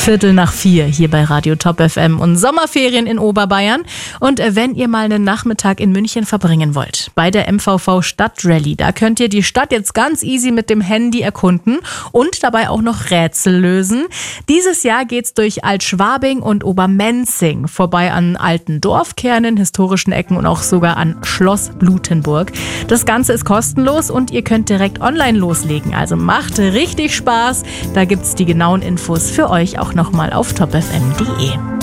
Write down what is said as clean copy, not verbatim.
3:15 hier bei Radio Top FM und Sommerferien in Oberbayern. Und wenn ihr mal einen Nachmittag in München verbringen wollt, bei der MVV Stadtrallye, da könnt ihr die Stadt jetzt ganz easy mit dem Handy erkunden und dabei auch noch Rätsel lösen. Dieses Jahr geht's durch Altschwabing und Obermenzing, vorbei an alten Dorfkernen, historischen Ecken und auch sogar an Schloss Blutenburg. Das Ganze ist kostenlos und ihr könnt direkt online loslegen. Also macht richtig Spaß. Da gibt's die genauen Infos für euch auch nochmal auf topfm.de.